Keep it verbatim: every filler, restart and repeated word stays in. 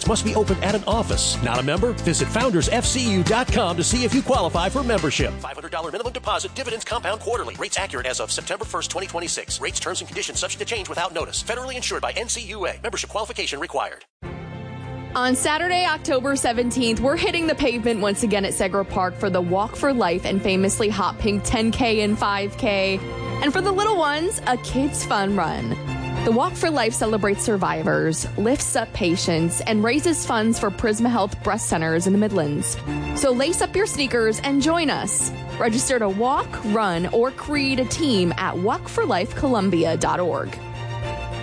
accounts must be open at an office. Not a member? Visit founders f c u dot com to see if you qualify for membership. five hundred dollars minimum deposit. Dividends compound quarterly. Rates accurate as of September first, twenty twenty-six. Rates, terms, and conditions subject to change without notice. Federally insured by N C U A. Membership qualification required. On Saturday, October seventeenth, we're hitting the pavement once again at Segra Park for the Walk for Life and famously hot pink ten K and five K. And for the little ones, a kids' fun run. The Walk for Life celebrates survivors, lifts up patients, and raises funds for Prisma Health breast centers in the Midlands. So lace up your sneakers and join us. Register to walk, run, or create a team at walk for life columbia dot org.